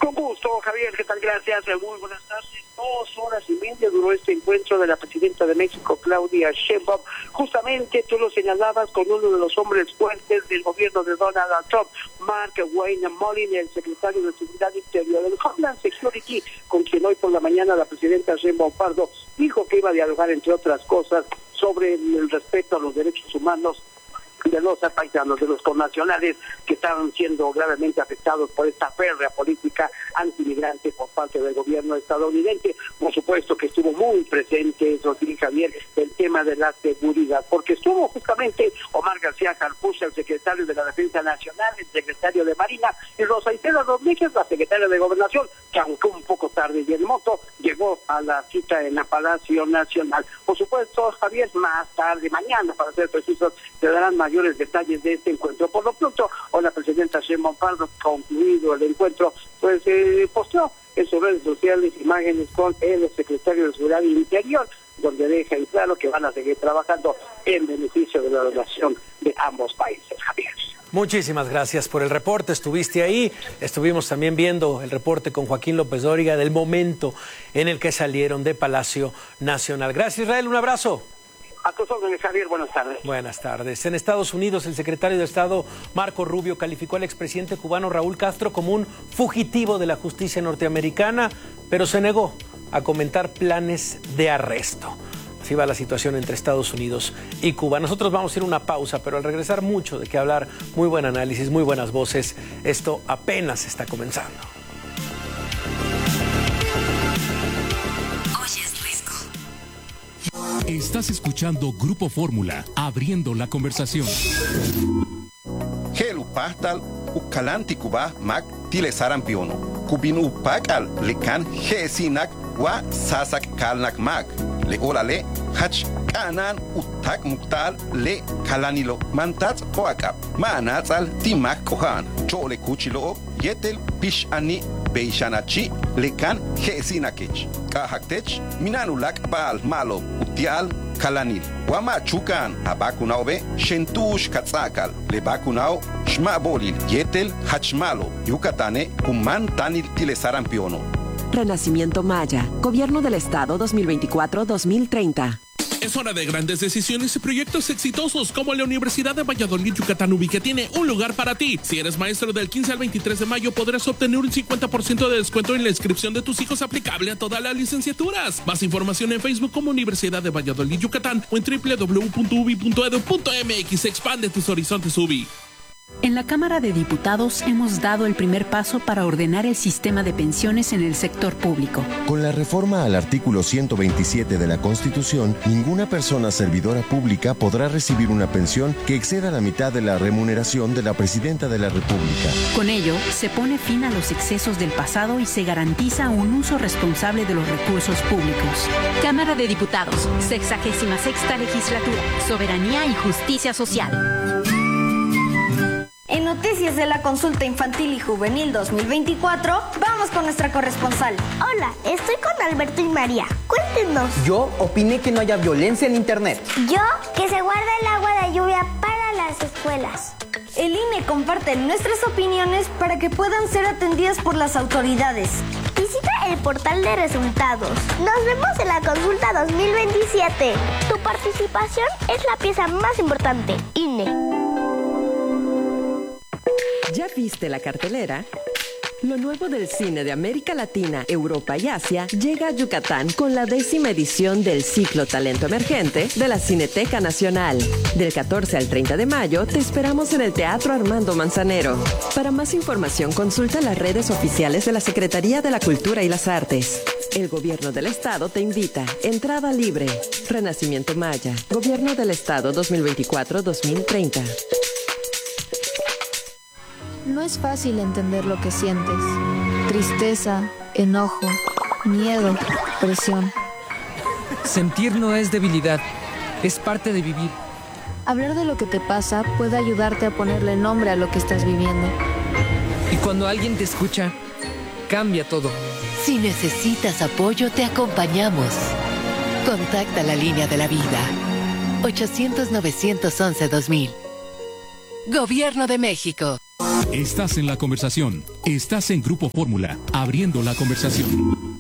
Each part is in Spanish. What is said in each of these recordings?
Con gusto, Javier, ¿qué tal? Gracias. Muy buenas tardes. 2 horas y media duró este encuentro de la presidenta de México, Claudia Sheinbaum. Justamente tú lo señalabas con uno de los hombres fuertes del gobierno de Donald Trump, Mark Wayne Mullin, el secretario de Seguridad Interior del Homeland Security, con quien hoy por la mañana la presidenta Sheinbaum Pardo dijo que iba a dialogar, entre otras cosas, sobre el respeto a los derechos humanos de los paisanos, de los connacionales que estaban siendo gravemente afectados por esta férrea política antimigrante por parte del gobierno estadounidense. Por supuesto que estuvo muy presente, Rodríguez Javier, el tema de la seguridad, porque estuvo justamente Omar García Harfuch, el secretario de la Defensa Nacional, el secretario de Marina, y Rosa Isela Rodríguez, la secretaria de Gobernación, que aunque un poco tarde y en moto, llegó a la cita en el Palacio Nacional. Por supuesto, Javier, más tarde, mañana, para ser precisos, se darán mayores detalles de este encuentro. Por lo pronto, hoy la presidenta Sheinbaum Pardo, concluido el encuentro, pues posteó en sus redes sociales imágenes con el secretario de Seguridad Interior, donde deja en claro que van a seguir trabajando en beneficio de la relación de ambos países. Javier. Muchísimas gracias por el reporte, estuviste ahí, estuvimos también viendo el reporte con Joaquín López Dóriga del momento en el que salieron de Palacio Nacional. Gracias, Israel, un abrazo. A tus órdenes, Javier, buenas tardes. Buenas tardes. En Estados Unidos, el secretario de Estado, Marco Rubio, calificó al expresidente cubano Raúl Castro como un fugitivo de la justicia norteamericana, pero se negó a comentar planes de arresto. Así va la situación entre Estados Unidos y Cuba. Nosotros vamos a ir a una pausa, pero al regresar mucho de qué hablar, muy buen análisis, muy buenas voces. Esto apenas está comenzando. Estás escuchando Grupo Fórmula, abriendo la conversación. Helu pastal ukalanti kuba mak tile sarampiono. Kubin upakal lekan hesinak wa sasak kalnak mak. Le olale hach kanan utak muktal le kalanilo mantats koakap. Manatzal timak kohan. Chole kuchilo yetel pishani Beishanachi lekan hesinakech. Kahaktech minanulak baal malo utial kalanil. Wama chukan abakunaobe shentush katzakal. Le bakunao shmabolil yetel hachmalo. Yucatane kuman tanil tilesarampiono. Renacimiento Maya, Gobierno del Estado 2024-2030. Es hora de grandes decisiones y proyectos exitosos como la Universidad de Valladolid Yucatán UBI, que tiene un lugar para ti. Si eres maestro del 15 al 23 de mayo, podrás obtener un 50% de descuento en la inscripción de tus hijos aplicable a todas las licenciaturas. Más información en Facebook como Universidad de Valladolid Yucatán o en www.ubi.edu.mx. Expande tus horizontes, UBI. En la Cámara de Diputados hemos dado el primer paso para ordenar el sistema de pensiones en el sector público. Con la reforma al artículo 127 de la Constitución, ninguna persona servidora pública podrá recibir una pensión que exceda la mitad de la remuneración de la Presidenta de la República. Con ello, se pone fin a los excesos del pasado y se garantiza un uso responsable de los recursos públicos. Cámara de Diputados, 66ª Legislatura, Soberanía y Justicia Social. En noticias de la consulta infantil y juvenil 2024, vamos con nuestra corresponsal. Hola, estoy con Alberto y María. Cuéntenos. Yo opiné que no haya violencia en internet. Yo, que se guarda el agua de lluvia para las escuelas. El INE comparte nuestras opiniones para que puedan ser atendidas por las autoridades. Visita el portal de resultados. Nos vemos en la consulta 2027. Tu participación es la pieza más importante. INE. ¿Ya viste la cartelera? Lo nuevo del cine de América Latina, Europa y Asia llega a Yucatán con la 10ª edición del ciclo Talento Emergente de la Cineteca Nacional. Del 14 al 30 de mayo te esperamos en el Teatro Armando Manzanero. Para más información consulta las redes oficiales de la Secretaría de la Cultura y las Artes. El Gobierno del Estado te invita. Entrada libre. Renacimiento Maya. Gobierno del Estado 2024-2030. No es fácil entender lo que sientes. Tristeza, enojo, miedo, presión. Sentir no es debilidad, es parte de vivir. Hablar de lo que te pasa puede ayudarte a ponerle nombre a lo que estás viviendo. Y cuando alguien te escucha, cambia todo. Si necesitas apoyo, te acompañamos. Contacta la línea de la vida. 800-911-2000. Gobierno de México. Estás en la conversación. Estás en Grupo Fórmula, abriendo la conversación.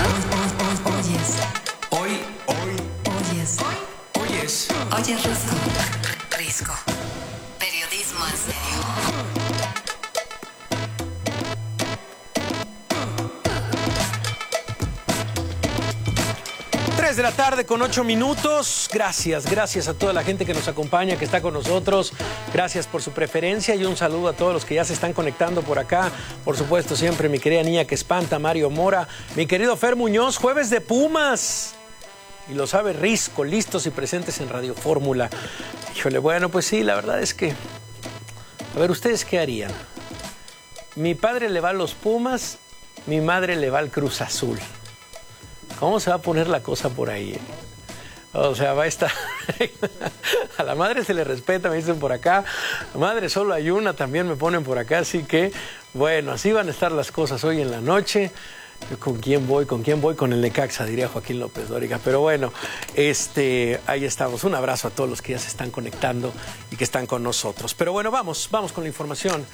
Oyes Risco. Periodismo en serio. 3 de la tarde con 8 minutos. Gracias a toda la gente que nos acompaña, que está con nosotros. Gracias por su preferencia y un saludo a todos los que ya se están conectando por acá. Por supuesto, siempre mi querida niña que espanta, Mario Mora, mi querido Fer Muñoz, jueves de Pumas. Y lo sabe Risco, listos y presentes en Radio Fórmula. Híjole, bueno, pues sí, la verdad es que... A ver, ¿ustedes qué harían? Mi padre le va a los Pumas, mi madre le va al Cruz Azul. ¿Cómo se va a poner la cosa por ahí? O sea, va a estar... A la madre se le respeta, me dicen por acá. Madre solo hay una, también me ponen por acá. Así que, bueno, así van a estar las cosas hoy en la noche. ¿Con quién voy? Con el Necaxa, diría Joaquín López Dóriga. Pero bueno, ahí estamos. Un abrazo a todos los que ya se están conectando y que están con nosotros. Pero bueno, vamos con la información.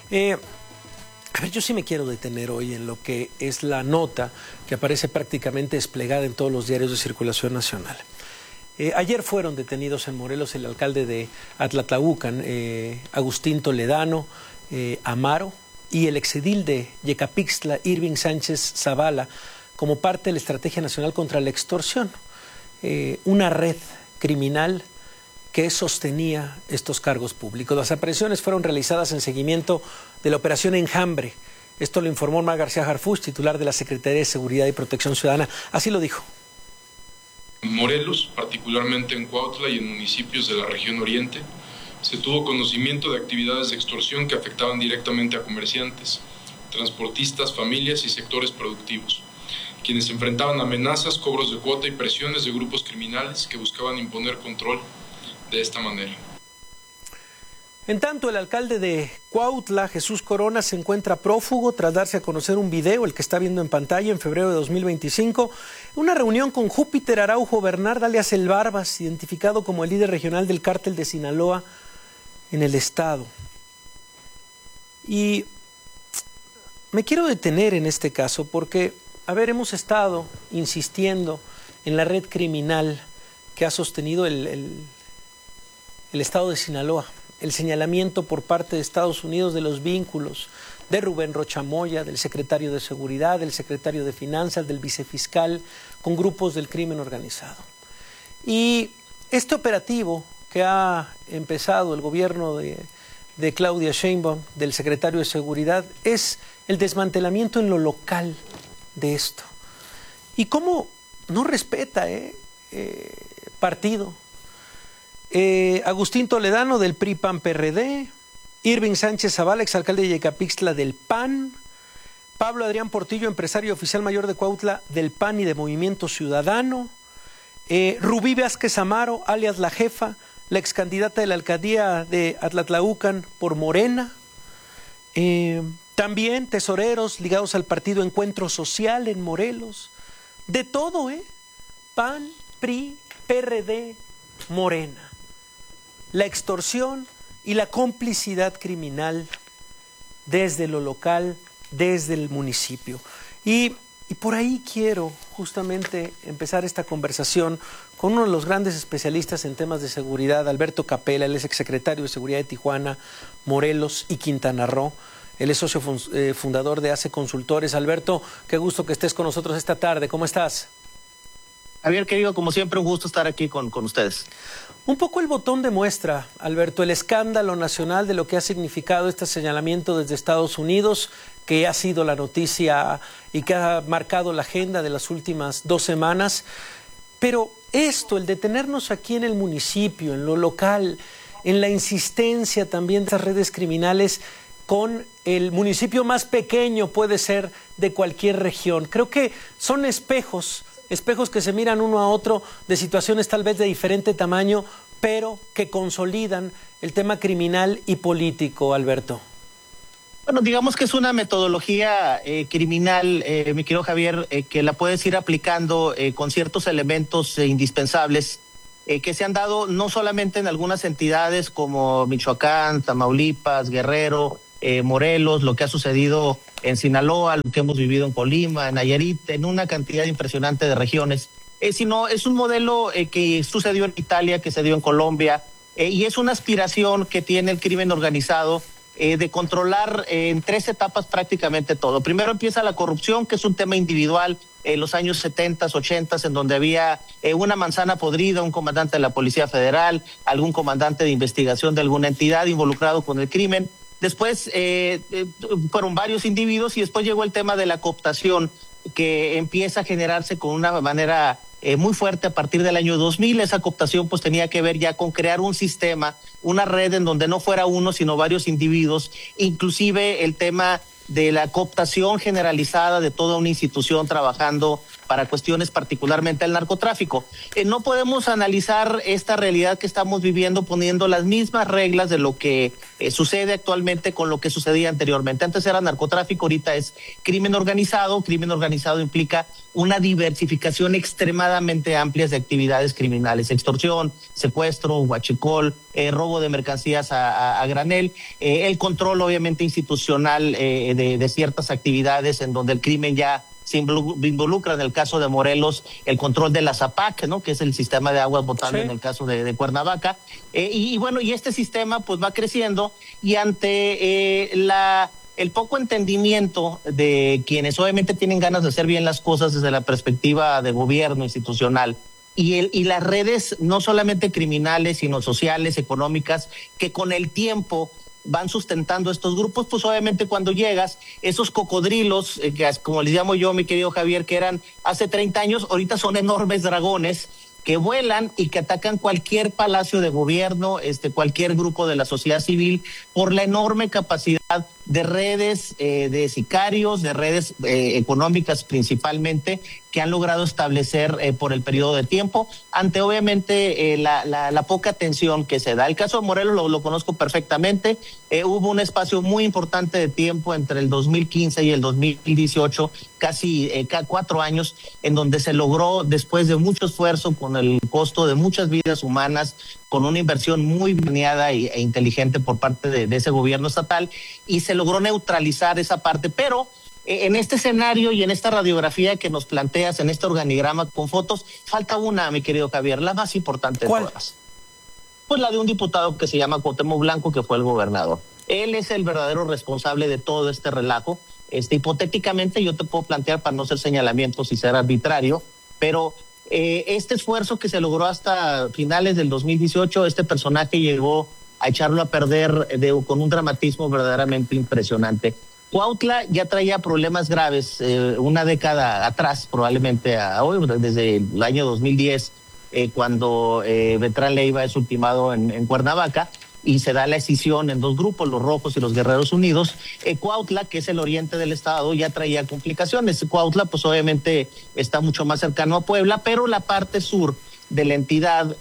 A ver, yo sí me quiero detener hoy en lo que es la nota que aparece prácticamente desplegada en todos los diarios de circulación nacional. Ayer fueron detenidos en Morelos el alcalde de Atlatlaucan, Agustín Toledano Amaro, y el exedil de Yecapixtla, Irving Sánchez Zavala, como parte de la Estrategia Nacional contra la Extorsión, una red criminal que sostenía estos cargos públicos. Las aprehensiones fueron realizadas en seguimiento de la Operación Enjambre. Esto lo informó Omar García Harfuch, titular de la Secretaría de Seguridad y Protección Ciudadana. Así lo dijo. En Morelos, particularmente en Cuautla y en municipios de la región oriente, se tuvo conocimiento de actividades de extorsión que afectaban directamente a comerciantes, transportistas, familias y sectores productivos, quienes enfrentaban amenazas, cobros de cuota y presiones de grupos criminales que buscaban imponer control de esta manera. En tanto, el alcalde de Cuautla, Jesús Corona, se encuentra prófugo tras darse a conocer un video, el que está viendo en pantalla, en febrero de 2025, una reunión con Júpiter Araujo Bernard, alias El Barbas, identificado como el líder regional del cártel de Sinaloa en el estado. Y me quiero detener en este caso porque, a ver, hemos estado insistiendo en la red criminal que ha sostenido el estado de Sinaloa, el señalamiento por parte de Estados Unidos de los vínculos de Rubén Rocha Moya, del secretario de Seguridad, del secretario de Finanzas, del vicefiscal, con grupos del crimen organizado. Y este operativo que ha empezado el gobierno de Claudia Sheinbaum, del secretario de Seguridad, es el desmantelamiento en lo local de esto. Y cómo no respeta partido. Agustín Toledano del PRI PAN PRD, Irving Sánchez Zavala, exalcalde de Yecapixtla del PAN, Pablo Adrián Portillo, empresario oficial mayor de Cuautla del PAN y de Movimiento Ciudadano, Rubí Vázquez Amaro, alias La Jefa, la excandidata de la alcaldía de Atlatlaucan por Morena, también tesoreros ligados al partido Encuentro Social en Morelos, de todo, PAN, PRI, PRD, Morena. La extorsión y la complicidad criminal desde lo local, desde el municipio. Y por ahí quiero justamente empezar esta conversación con uno de los grandes especialistas en temas de seguridad, Alberto Capella. Él es exsecretario de Seguridad de Tijuana, Morelos y Quintana Roo. Él es socio fundador de ACE Consultores. Alberto, qué gusto que estés con nosotros esta tarde. ¿Cómo estás? Javier, querido, como siempre, un gusto estar aquí con ustedes. Un poco el botón de muestra, Alberto, el escándalo nacional de lo que ha significado este señalamiento desde Estados Unidos, que ha sido la noticia y que ha marcado la agenda de las últimas 2 semanas. Pero esto, el detenernos aquí en el municipio, en lo local, en la insistencia también de estas redes criminales con el municipio más pequeño, puede ser, de cualquier región. Creo que son espejos que se miran uno a otro de situaciones tal vez de diferente tamaño, pero que consolidan el tema criminal y político, Alberto. Bueno, digamos que es una metodología criminal, mi querido Javier, que la puedes ir aplicando con ciertos elementos indispensables que se han dado no solamente en algunas entidades como Michoacán, Tamaulipas, Guerrero, Morelos, lo que ha sucedido en Sinaloa, lo que hemos vivido en Colima, en Nayarit, en una cantidad impresionante de regiones, sino es un modelo que sucedió en Italia, que se dio en Colombia, y es una aspiración que tiene el crimen organizado de controlar en 3 etapas prácticamente todo. Primero empieza la corrupción, que es un tema individual en los años 70, 80, en donde había una manzana podrida, un comandante de la Policía Federal, algún comandante de investigación de alguna entidad involucrado con el crimen. Después fueron varios individuos y después llegó el tema de la cooptación, que empieza a generarse con una manera muy fuerte a partir del año 2000. Esa cooptación pues tenía que ver ya con crear un sistema, una red en donde no fuera uno, sino varios individuos, inclusive el tema de la cooptación generalizada de toda una institución trabajando para cuestiones particularmente el narcotráfico. No podemos analizar esta realidad que estamos viviendo poniendo las mismas reglas de lo que sucede actualmente con lo que sucedía anteriormente. Antes era narcotráfico, ahorita es crimen organizado. Crimen organizado implica una diversificación extremadamente amplia de actividades criminales: extorsión, secuestro, huachicol, robo de mercancías a granel, el control obviamente institucional de ciertas actividades en donde el crimen ya se involucra. En el caso de Morelos, el control de la ZAPAC, ¿no?, que es el sistema de aguas potables, sí, en el caso de Cuernavaca. Y bueno, y este sistema pues va creciendo, y ante el poco entendimiento de quienes obviamente tienen ganas de hacer bien las cosas desde la perspectiva de gobierno institucional, y las redes no solamente criminales, sino sociales, económicas, que con el tiempo van sustentando estos grupos, pues obviamente cuando llegas, esos cocodrilos, como les llamo yo, mi querido Javier, que eran hace 30 años, ahorita son enormes dragones que vuelan y que atacan cualquier palacio de gobierno, cualquier grupo de la sociedad civil, por la enorme capacidad de redes de sicarios, de redes económicas principalmente, que han logrado establecer por el periodo de tiempo, ante obviamente la poca atención que se da. El caso de Morelos lo conozco perfectamente. Hubo un espacio muy importante de tiempo entre el 2015 y el 2018, casi 4 años, en donde se logró, después de mucho esfuerzo, con el costo de muchas vidas humanas, con una inversión muy planeada e inteligente por parte de ese gobierno estatal, y se logró neutralizar esa parte. Pero en este escenario y en esta radiografía que nos planteas, en este organigrama con fotos, falta una, mi querido Javier, la más importante de todas. Pues la de un diputado que se llama Cuauhtémoc Blanco, que fue el gobernador. Él es el verdadero responsable de todo este relajo. Hipotéticamente yo te puedo plantear, para no ser señalamientos y ser arbitrario, pero este esfuerzo que se logró hasta finales del 2018, este personaje llegó a echarlo a perder con un dramatismo verdaderamente impresionante. Cuautla ya traía problemas graves una década atrás, probablemente hoy, desde el año 2010, cuando Beltrán Leiva es ultimado en Cuernavaca, y se da la escisión en 2 grupos, los Rojos y los Guerreros Unidos. Cuautla, que es el oriente del estado, ya traía complicaciones. Cuautla, pues obviamente está mucho más cercano a Puebla, pero la parte sur de la entidad,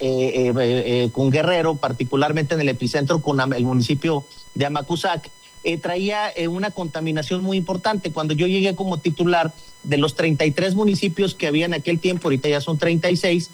con Guerrero, particularmente en el epicentro, con el municipio de Amacuzac, traía una contaminación muy importante. Cuando yo llegué como titular, de los 33 municipios que había en aquel tiempo, ahorita ya son 36,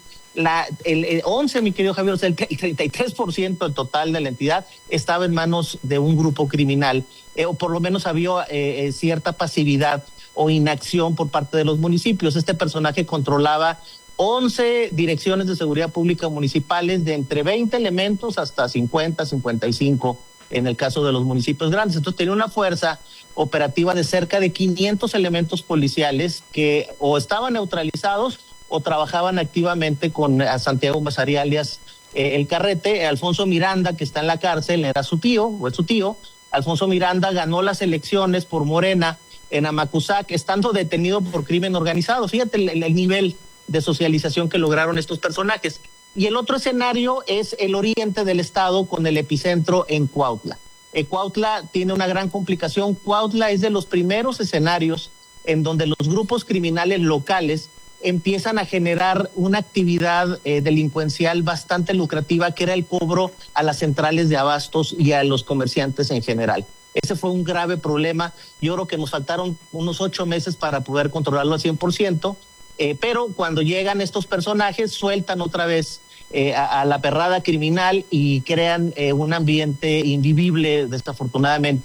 el 11, mi querido Javier, o sea, el 33% del total de la entidad estaba en manos de un grupo criminal, o por lo menos había cierta pasividad o inacción por parte de los municipios. Este personaje controlaba 11 direcciones de seguridad pública municipales, de entre 20 elementos hasta 50, 55 en el caso de los municipios grandes. Entonces tenía una fuerza operativa de cerca de 500 elementos policiales que o estaban neutralizados o trabajaban activamente con Santiago Mazarí, alias El Carrete. Alfonso Miranda, que está en la cárcel, era su tío, o es su tío. Alfonso Miranda ganó las elecciones por Morena en Amacuzac, estando detenido por crimen organizado. Fíjate el nivel de socialización que lograron estos personajes. Y el otro escenario es el oriente del estado, con el epicentro en Cuautla. Cuautla tiene una gran complicación. Cuautla es de los primeros escenarios en donde los grupos criminales locales empiezan a generar una actividad delincuencial bastante lucrativa, que era el cobro a las centrales de abastos y a los comerciantes en general. Ese fue un grave problema. Yo creo que nos faltaron unos 8 meses para poder controlarlo al 100%, pero cuando llegan estos personajes, sueltan otra vez a la perrada criminal y crean un ambiente invivible, desafortunadamente,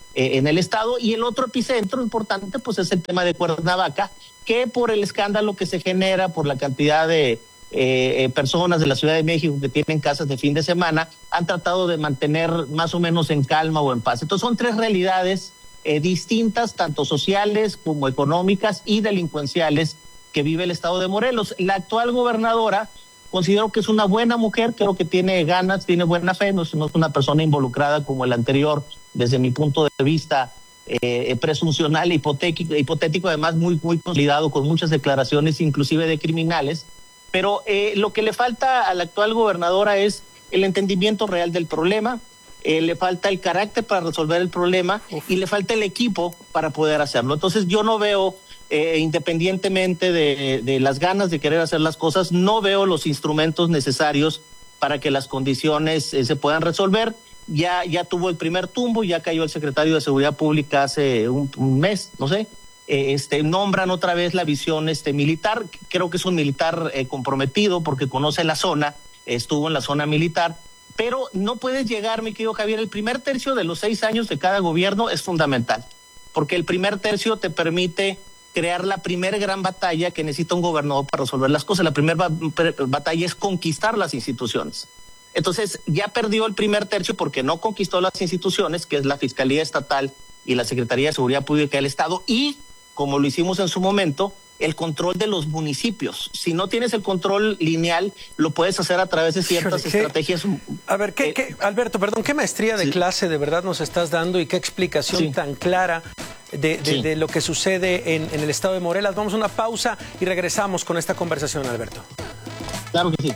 en el estado. Y el otro epicentro importante pues es el tema de Cuernavaca, que por el escándalo que se genera, por la cantidad de personas de la Ciudad de México que tienen casas de fin de semana, han tratado de mantener más o menos en calma o en paz. Entonces son tres realidades distintas, tanto sociales como económicas y delincuenciales, que vive el estado de Morelos. La actual gobernadora considero que es una buena mujer, creo que tiene ganas, tiene buena fe, no es una persona involucrada como el anterior, desde mi punto de vista presuncional, hipotético, además muy consolidado, con muchas declaraciones inclusive de criminales. Pero lo que le falta a la actual gobernadora es el entendimiento real del problema, le falta el carácter para resolver el problema y le falta el equipo para poder hacerlo. Entonces yo no veo, independientemente de las ganas de querer hacer las cosas, no veo los instrumentos necesarios para que las condiciones se puedan resolver. Ya tuvo el primer tumbo, ya cayó el secretario de Seguridad Pública hace un mes, no sé. Nombran otra vez la visión militar. Creo que es un militar comprometido porque conoce la zona, estuvo en la zona militar, pero no puedes llegar, mi querido Javier, el primer tercio de los 6 años de cada gobierno es fundamental, porque el primer tercio te permite crear la primera gran batalla que necesita un gobernador para resolver las cosas. La primera batalla es conquistar las instituciones. Entonces ya perdió el primer tercio porque no conquistó las instituciones, que es la Fiscalía Estatal y la Secretaría de Seguridad Pública del Estado, y como lo hicimos en su momento, el control de los municipios. Si no tienes el control lineal, lo puedes hacer a través de ciertas estrategias. A ver, Alberto, perdón, ¿qué maestría de clase de verdad nos estás dando y qué explicación tan clara de lo que sucede en el estado de Morelos? Vamos a una pausa y regresamos con esta conversación, Alberto. Claro que sí.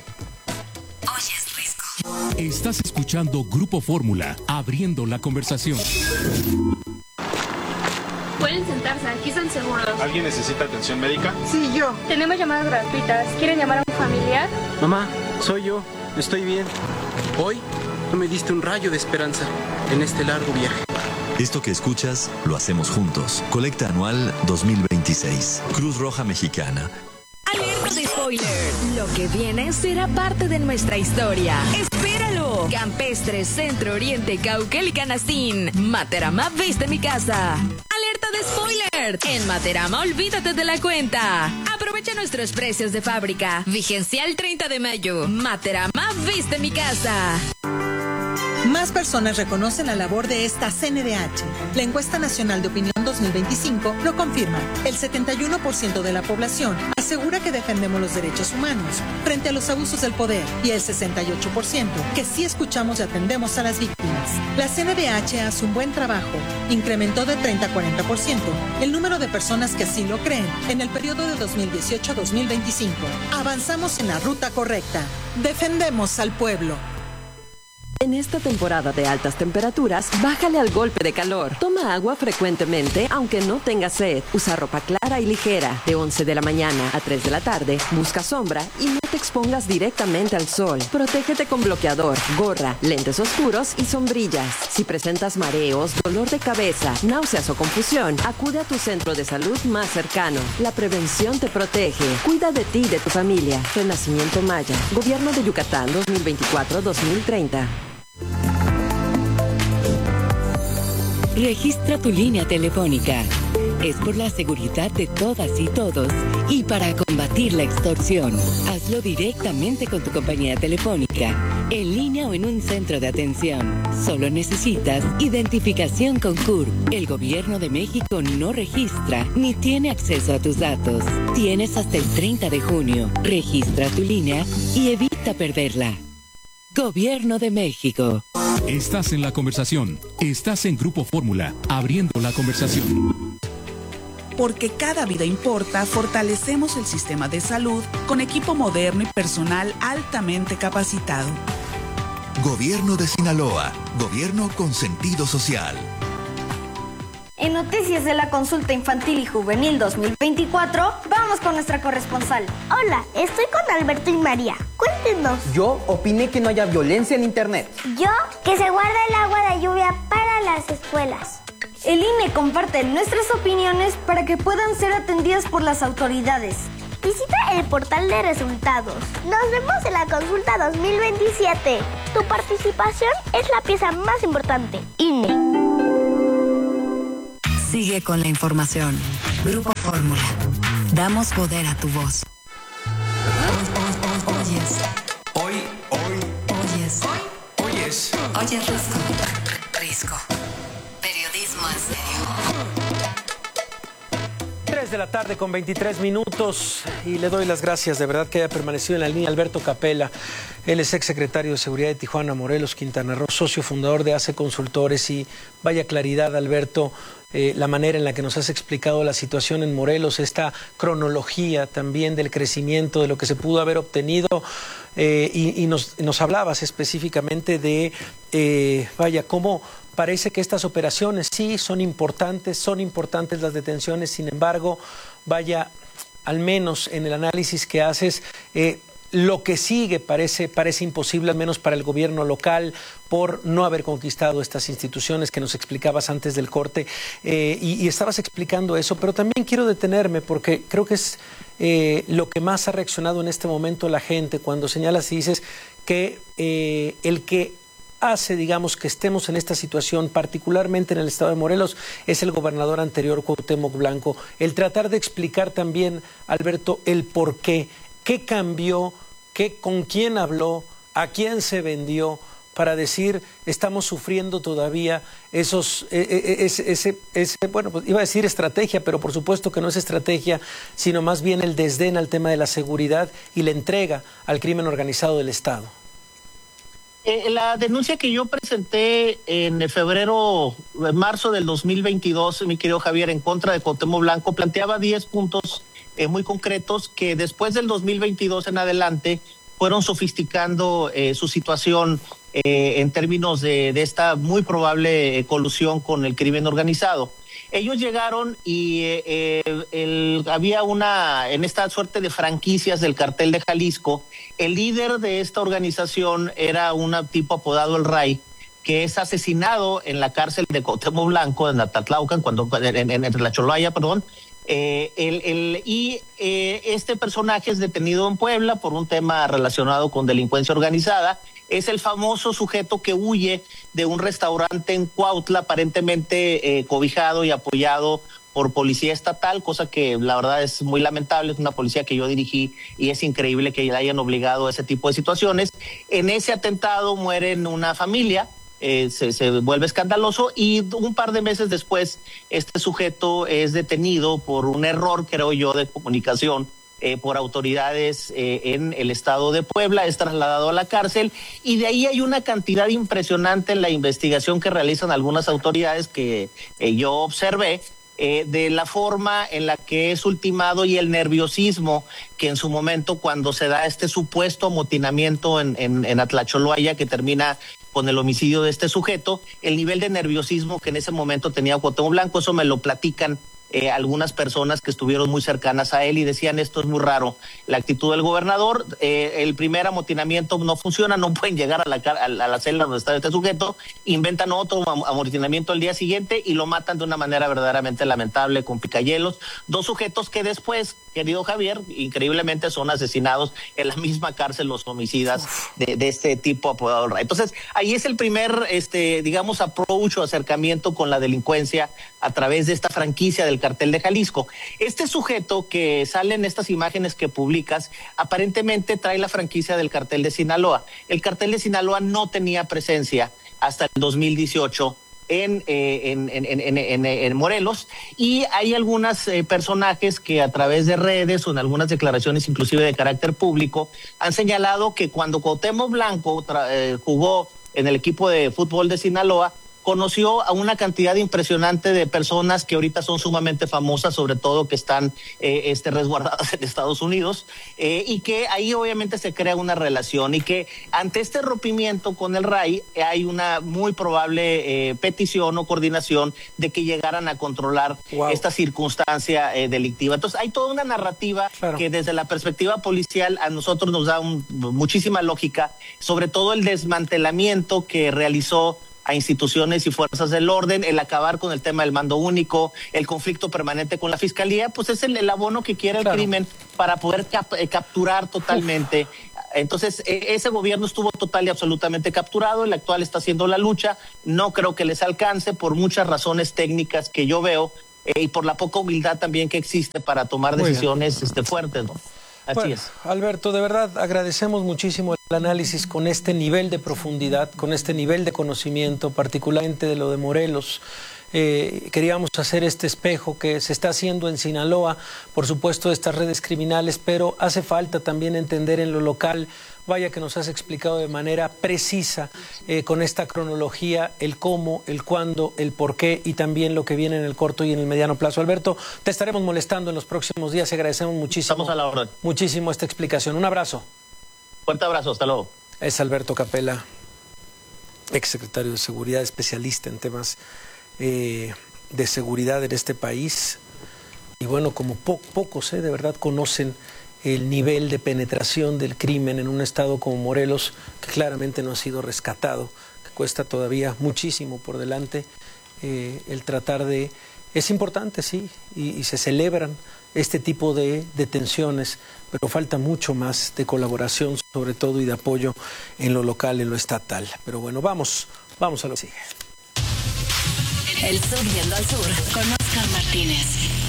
Estás escuchando Grupo Fórmula, abriendo la conversación. Pueden sentarse, aquí están seguros. ¿Alguien necesita atención médica? Sí, yo. Tenemos llamadas gratuitas. ¿Quieren llamar a un familiar? Mamá, soy yo. Estoy bien. Hoy tú me diste un rayo de esperanza en este largo viaje. Esto que escuchas, lo hacemos juntos. Colecta anual 2026. Cruz Roja Mexicana. Alerta de spoiler. Lo que viene será parte de nuestra historia. ¡Espéralo! Campestre, Centro Oriente, Cauquel y Canastín. Materama viste mi casa. ¡Alerta de spoiler! En Materama olvídate de la cuenta. Aprovecha nuestros precios de fábrica. Vigencia el 30 de mayo. Materama viste mi casa. Más personas reconocen la labor de esta CNDH. La encuesta nacional de opinión 2025 lo confirma. El 71% de la población asegura que defendemos los derechos humanos frente a los abusos del poder y el 68% que sí escuchamos y atendemos a las víctimas. La CNDH hace un buen trabajo. Incrementó de 30 a 40% el número de personas que así lo creen en el periodo de 2018 a 2025. Avanzamos en la ruta correcta. Defendemos al pueblo. En esta temporada de altas temperaturas, bájale al golpe de calor. Toma agua frecuentemente, aunque no tengas sed. Usa ropa clara y ligera. De 11 de la mañana a 3 de la tarde, busca sombra y no te expongas directamente al sol. Protégete con bloqueador, gorra, lentes oscuros y sombrillas. Si presentas mareos, dolor de cabeza, náuseas o confusión, acude a tu centro de salud más cercano. La prevención te protege. Cuida de ti y de tu familia. Renacimiento Maya. Gobierno de Yucatán 2024-2030. Registra tu línea telefónica. Es por la seguridad de todas y todos y para combatir la extorsión. Hazlo directamente con tu compañía telefónica, en línea o en un centro de atención. Solo necesitas identificación con CURP. El Gobierno de México no registra ni tiene acceso a tus datos. Tienes hasta el 30 de junio. Registra tu línea y evita perderla. Gobierno de México. Estás en la conversación. Estás en Grupo Fórmula, abriendo la conversación. Porque cada vida importa, fortalecemos el sistema de salud con equipo moderno y personal altamente capacitado. Gobierno de Sinaloa. Gobierno con sentido social. En Noticias de la Consulta Infantil y Juvenil 2024, vamos con nuestra corresponsal. Hola, estoy con Alberto y María. Cuéntenos. Yo opiné que no haya violencia en Internet. Yo, que se guarde el agua de lluvia para las escuelas. El INE comparte nuestras opiniones para que puedan ser atendidas por las autoridades. Visita el portal de resultados. Nos vemos en la consulta 2027. Tu participación es la pieza más importante. INE. Sigue con la información. Grupo Fórmula. Damos poder a tu voz. Oyes. Oyes Risco. Periodismo en serio. 3 de la tarde con 23 minutos y le doy las gracias de verdad que haya permanecido en la línea Alberto Capella. Él es exsecretario de Seguridad de Tijuana, Morelos, Quintana Roo, socio fundador de ACE Consultores y vaya claridad, Alberto, la manera en la que nos has explicado la situación en Morelos, esta cronología también del crecimiento, de lo que se pudo haber obtenido y nos hablabas específicamente de, cómo parece que estas operaciones sí son importantes las detenciones, sin embargo, al menos en el análisis que haces, lo que sigue parece imposible, al menos para el gobierno local, por no haber conquistado estas instituciones que nos explicabas antes del corte. Y estabas explicando eso, pero también quiero detenerme porque creo que es lo que más ha reaccionado en este momento la gente cuando señalas y dices que el que hace, digamos, que estemos en esta situación, particularmente en el estado de Morelos, es el gobernador anterior, Cuauhtémoc Blanco. El tratar de explicar también, Alberto, el por qué cambió, con quién habló, a quién se vendió, para decir, estamos sufriendo todavía bueno, pues iba a decir estrategia, pero por supuesto que no es estrategia, sino más bien el desdén al tema de la seguridad y la entrega al crimen organizado del Estado. La denuncia que yo presenté en marzo del 2022, mi querido Javier, en contra de Cuauhtémoc Blanco, planteaba 10 puntos muy concretos que después del 2022 en adelante fueron sofisticando su situación en términos de esta muy probable colusión con el crimen organizado. Ellos llegaron y había en esta suerte de franquicias del cartel de Jalisco, el líder de esta organización era un tipo apodado El Ray, que es asesinado en la cárcel de Cuauhtémoc Blanco, en Atatlaucan, en Tlacholaya, perdón. Este personaje es detenido en Puebla por un tema relacionado con delincuencia organizada. Es el famoso sujeto que huye de un restaurante en Cuautla, aparentemente cobijado y apoyado por policía estatal, cosa que la verdad es muy lamentable. Es una policía que yo dirigí y es increíble que le hayan obligado a ese tipo de situaciones. En ese atentado mueren una familia. Se vuelve escandaloso y un par de meses después este sujeto es detenido por un error, creo yo, de comunicación por autoridades en el estado de Puebla, es trasladado a la cárcel y de ahí hay una cantidad impresionante en la investigación que realizan algunas autoridades que yo observé, de la forma en la que es ultimado y el nerviosismo que en su momento, cuando se da este supuesto amotinamiento en Atlacholaya que termina con el homicidio de este sujeto, el nivel de nerviosismo que en ese momento tenía Cuauhtémoc Blanco, eso me lo platican algunas personas que estuvieron muy cercanas a él y decían, esto es muy raro, la actitud del gobernador, el primer amotinamiento no funciona, no pueden llegar a la celda donde está este sujeto, inventan otro amotinamiento al día siguiente y lo matan de una manera verdaderamente lamentable, con picayelos, 2 sujetos que después, querido Javier, increíblemente son asesinados en la misma cárcel los homicidas de este tipo apodado Ray. Entonces, ahí es el primer, digamos, approach o acercamiento con la delincuencia a través de esta franquicia del cartel de Jalisco. Este sujeto que sale en estas imágenes que publicas, aparentemente trae la franquicia del cartel de Sinaloa. El cartel de Sinaloa no tenía presencia hasta el 2018 en Morelos, y hay algunos personajes que a través de redes o en algunas declaraciones inclusive de carácter público han señalado que cuando Cuauhtémoc Blanco jugó en el equipo de fútbol de Sinaloa, conoció a una cantidad impresionante de personas que ahorita son sumamente famosas, sobre todo que están resguardadas en Estados Unidos, y que ahí obviamente se crea una relación y que ante este rompimiento con el RAI hay una muy probable petición o coordinación de que llegaran a controlar esta circunstancia delictiva. Entonces hay toda una narrativa que desde la perspectiva policial a nosotros nos da muchísima lógica, sobre todo el desmantelamiento que realizó a instituciones y fuerzas del orden, el acabar con el tema del mando único, el conflicto permanente con la fiscalía, pues es el abono que quiere el crimen para poder capturar totalmente. Entonces, ese gobierno estuvo total y absolutamente capturado, el actual está haciendo la lucha, no creo que les alcance por muchas razones técnicas que yo veo y por la poca humildad también que existe para tomar decisiones fuertes, ¿no? Así es. Alberto, de verdad agradecemos muchísimo el análisis con este nivel de profundidad, con este nivel de conocimiento, particularmente de lo de Morelos. Queríamos hacer este espejo que se está haciendo en Sinaloa, por supuesto, de estas redes criminales, pero hace falta también entender en lo local. Vaya que nos has explicado de manera precisa con esta cronología el cómo, el cuándo, el por qué y también lo que viene en el corto y en el mediano plazo. Alberto, te estaremos molestando en los próximos días y agradecemos muchísimo. Estamos a la orden. Muchísimo esta explicación. Un abrazo. Fuerte abrazo, hasta luego. Es Alberto Capella, exsecretario de Seguridad, especialista en temas de seguridad en este país. Y bueno, como pocos de verdad conocen el nivel de penetración del crimen en un estado como Morelos, que claramente no ha sido rescatado, que cuesta todavía muchísimo por delante el tratar de... Es importante, sí, y se celebran este tipo de detenciones, pero falta mucho más de colaboración, sobre todo, y de apoyo en lo local, en lo estatal. Pero bueno, vamos a lo que sigue. El Subiendo al Sur, con Oscar Martínez.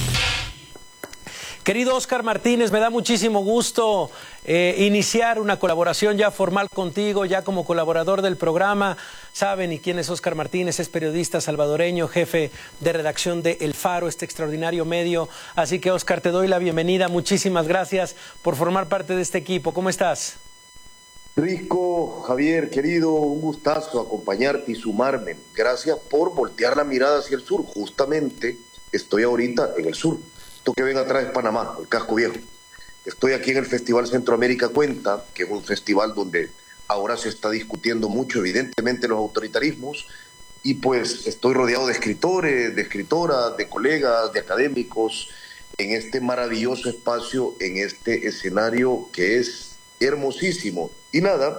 Querido Oscar Martínez, me da muchísimo gusto iniciar una colaboración ya formal contigo, ya como colaborador del programa. Saben y quién es Oscar Martínez, es periodista salvadoreño, jefe de redacción de El Faro, este extraordinario medio. Así que, Oscar, te doy la bienvenida. Muchísimas gracias por formar parte de este equipo. ¿Cómo estás? Risco, Javier, querido, un gustazo acompañarte y sumarme. Gracias por voltear la mirada hacia el sur. Justamente estoy ahorita en el sur. Esto que ven atrás es Panamá, el casco viejo. Estoy aquí en el Festival Centroamérica Cuenta, que es un festival donde ahora se está discutiendo mucho, evidentemente, los autoritarismos, y pues estoy rodeado de escritores, de escritoras, de colegas, de académicos, en este maravilloso espacio, en este escenario que es hermosísimo. Y nada,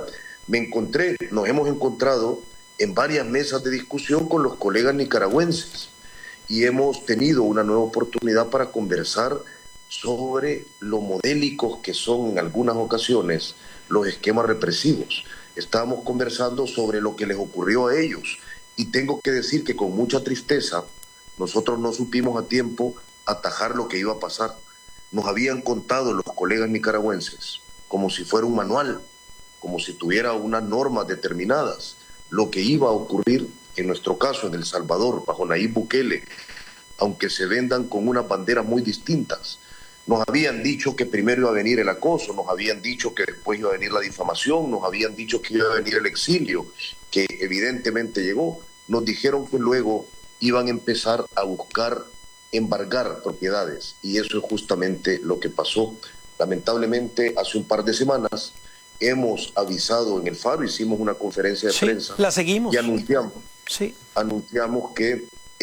nos hemos encontrado en varias mesas de discusión con los colegas nicaragüenses, y hemos tenido una nueva oportunidad para conversar sobre lo modélicos que son en algunas ocasiones los esquemas represivos. Estábamos conversando sobre lo que les ocurrió a ellos, y tengo que decir que con mucha tristeza nosotros no supimos a tiempo atajar lo que iba a pasar. Nos habían contado los colegas nicaragüenses como si fuera un manual, como si tuviera unas normas determinadas, lo que iba a ocurrir. En nuestro caso, en El Salvador, bajo Nayib Bukele, aunque se vendan con unas banderas muy distintas. Nos habían dicho que primero iba a venir el acoso, nos habían dicho que después iba a venir la difamación, nos habían dicho que iba a venir el exilio, que evidentemente llegó. Nos dijeron que luego iban a empezar a buscar embargar propiedades, y eso es justamente lo que pasó. Lamentablemente, hace un par de semanas hemos avisado en El Faro, hicimos una conferencia de prensa. La seguimos. Y anunciamos. Sí. Anunciamos que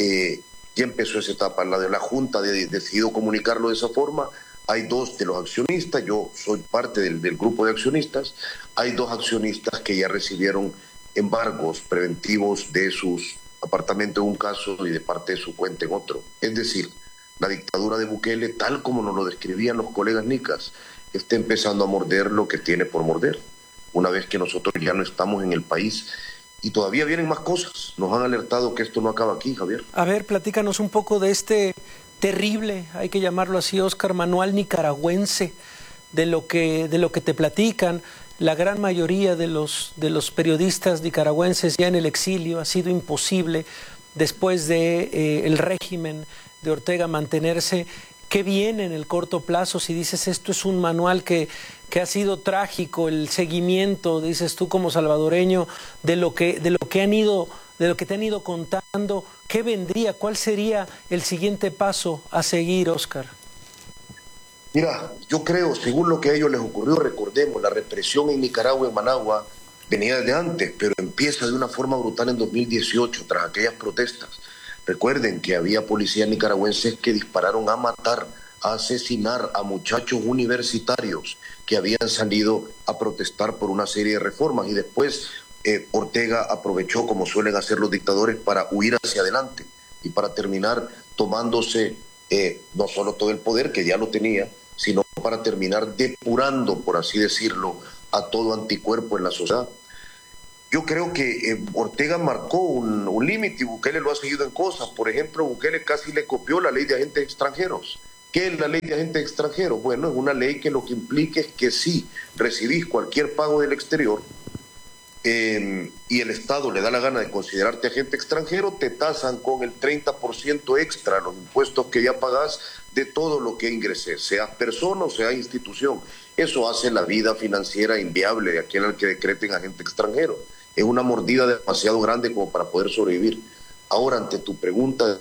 ya empezó esa etapa. La Junta decidió comunicarlo de esa forma. Hay dos de los accionistas, yo soy parte del grupo de accionistas. Hay dos accionistas que ya recibieron embargos preventivos de sus apartamentos en un caso y de parte de su cuenta en otro. Es decir, la dictadura de Bukele, tal como nos lo describían los colegas nicas, está empezando a morder lo que tiene por morder, una vez que nosotros ya no estamos en el país. Y todavía vienen más cosas. Nos han alertado que esto no acaba aquí, Javier. A ver, platícanos un poco de este terrible, hay que llamarlo así, Oscar, manual nicaragüense, de lo que te platican. La gran mayoría de los periodistas nicaragüenses ya en el exilio. Ha sido imposible, después de el régimen de Ortega, mantenerse. ¿Qué viene en el corto plazo? Si dices esto es un manual que ha sido trágico, el seguimiento, dices tú como salvadoreño, de lo que te han ido contando, ¿qué vendría? ¿Cuál sería el siguiente paso a seguir, Oscar? Mira, yo creo, según lo que a ellos les ocurrió, recordemos, la represión en Nicaragua, en Managua, venía desde antes, pero empieza de una forma brutal en 2018, tras aquellas protestas. Recuerden que había policías nicaragüenses que dispararon a matar, a asesinar a muchachos universitarios que habían salido a protestar por una serie de reformas, y después Ortega aprovechó, como suelen hacer los dictadores, para huir hacia adelante y para terminar tomándose no solo todo el poder, que ya lo tenía, sino para terminar depurando, por así decirlo, a todo anticuerpo en la sociedad. Yo creo que Ortega marcó un límite y Bukele lo ha seguido en cosas. Por ejemplo, Bukele casi le copió la ley de agentes extranjeros. ¿Qué es la ley de agentes extranjeros? Bueno, es una ley que lo que implica es que si recibís cualquier pago del exterior y el Estado le da la gana de considerarte agente extranjero, te tasan con el 30% extra, los impuestos que ya pagás de todo lo que ingreses, seas persona o sea institución. Eso hace la vida financiera inviable de aquel al que decreten agente extranjero. Es una mordida demasiado grande como para poder sobrevivir. Ahora, ante tu pregunta...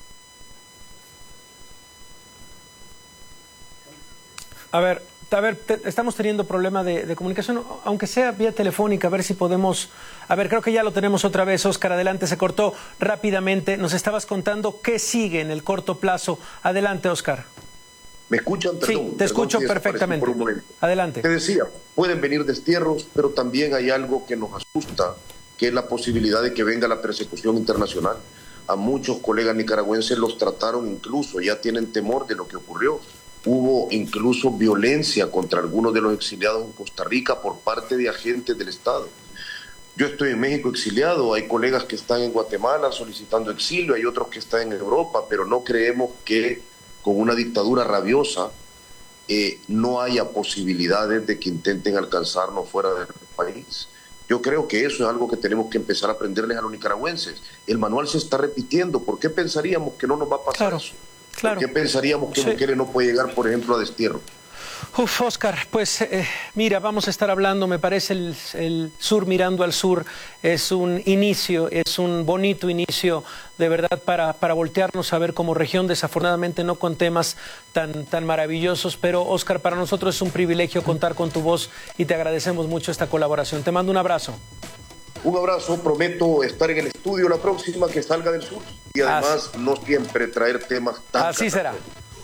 A ver, estamos teniendo problema de comunicación, aunque sea vía telefónica, a ver si podemos... A ver, creo que ya lo tenemos otra vez, Óscar, adelante, se cortó rápidamente. Nos estabas contando qué sigue en el corto plazo. Adelante, Óscar. ¿Me escuchan? Perdón, sí, te escucho perfectamente. Adelante. Te decía, pueden venir destierros, pero también hay algo que nos asusta, que es la posibilidad de que venga la persecución internacional. A muchos colegas nicaragüenses los trataron incluso, ya tienen temor de lo que ocurrió. Hubo incluso violencia contra algunos de los exiliados en Costa Rica por parte de agentes del Estado. Yo estoy en México exiliado, hay colegas que están en Guatemala solicitando exilio, hay otros que están en Europa, pero no creemos que con una dictadura rabiosa no haya posibilidades de que intenten alcanzarnos fuera del país. Yo creo que eso es algo que tenemos que empezar a aprenderles a los nicaragüenses. El manual se está repitiendo. ¿Por qué pensaríamos que no nos va a pasar eso? Claro. ¿Por qué pensaríamos que Bukele no puede llegar, por ejemplo, a destierro? Óscar, pues mira, vamos a estar hablando, me parece el sur mirando al sur es un inicio, es un bonito inicio de verdad para voltearnos a ver como región, desafortunadamente no con temas tan maravillosos, pero Óscar, para nosotros es un privilegio contar con tu voz y te agradecemos mucho esta colaboración. Te mando un abrazo. Un abrazo, prometo estar en el estudio la próxima que salga del sur y además no siempre traer temas tan... Así será.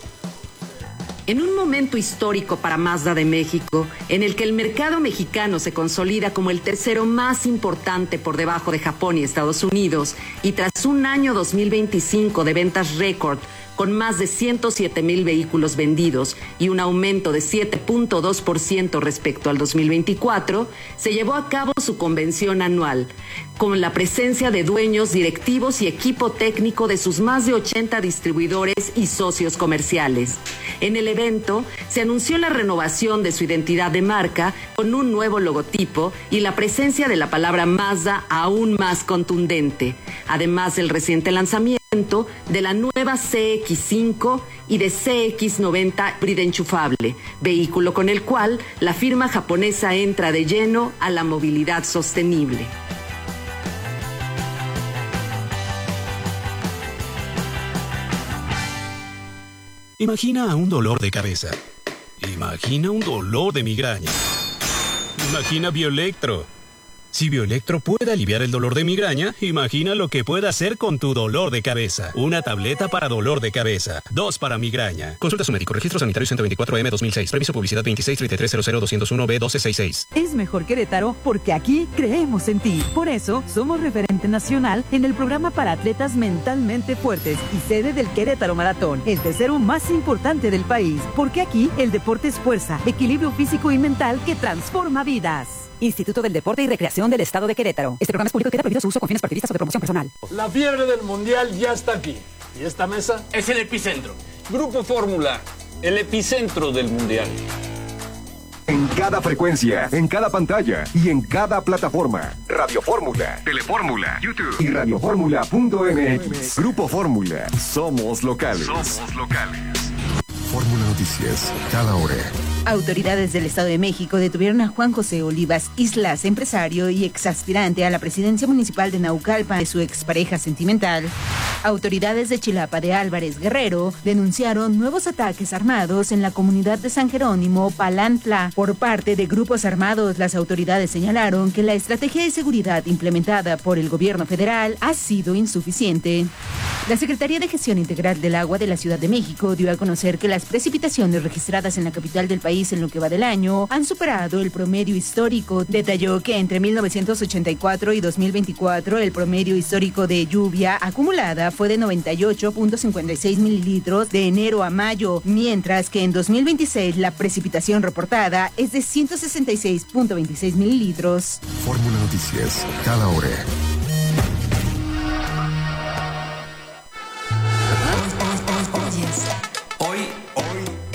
En un momento histórico para Mazda de México, en el que el mercado mexicano se consolida como el tercero más importante por debajo de Japón y Estados Unidos, y tras un año 2025 de ventas récord, con más de 107,000 vehículos vendidos y un aumento de 7.2% respecto al 2024, se llevó a cabo su convención anual, con la presencia de dueños, directivos y equipo técnico de sus más de 80 distribuidores y socios comerciales. En el evento se anunció la renovación de su identidad de marca con un nuevo logotipo y la presencia de la palabra Mazda aún más contundente, además del reciente lanzamiento de la nueva CX5 y de CX90 híbrida enchufable, vehículo con el cual la firma japonesa entra de lleno a la movilidad sostenible. Imagina un dolor de cabeza. Imagina un dolor de migraña. Imagina Bioelectro. Si Bioelectro puede aliviar el dolor de migraña, imagina lo que puede hacer con tu dolor de cabeza. Una tableta para dolor de cabeza, 2 para migraña. Consulta a su médico. Registro sanitario 124M 2006. Previso publicidad 2633000201B1266. Es mejor Querétaro porque aquí creemos en ti. Por eso, somos referente nacional en el programa para atletas mentalmente fuertes y sede del Querétaro Maratón, el tercero más importante del país. Porque aquí el deporte es fuerza, equilibrio físico y mental que transforma vidas. Instituto del Deporte y Recreación del Estado de Querétaro. Este programa es público y queda prohibido su uso con fines partidistas o de promoción personal. La fiebre del Mundial ya está aquí. Y esta mesa es el epicentro. Grupo Fórmula, el epicentro del Mundial. En cada frecuencia, en cada pantalla y en cada plataforma. Radio Fórmula, Telefórmula, YouTube y radioformula.mx. Grupo Fórmula. Somos locales. Somos locales. Fórmula Noticias, cada hora. Autoridades del Estado de México detuvieron a Juan José Olivas Islas, empresario y exaspirante a la presidencia municipal de Naucalpan, de su expareja sentimental, Autoridades de Chilapa de Álvarez Guerrero denunciaron nuevos ataques armados en la comunidad de San Jerónimo, Palantla. Por parte de grupos armados, las autoridades señalaron que la estrategia de seguridad implementada por el gobierno federal ha sido insuficiente. La Secretaría de Gestión Integral del Agua de la Ciudad de México dio a conocer que las precipitaciones registradas en la capital del país en lo que va del año han superado el promedio histórico. Detalló que entre 1984 y 2024 el promedio histórico de lluvia acumulada fue de 98.56 mililitros de enero a mayo, mientras que en 2026 la precipitación reportada es de 166.26 mililitros. Fórmula Noticias, cada hora.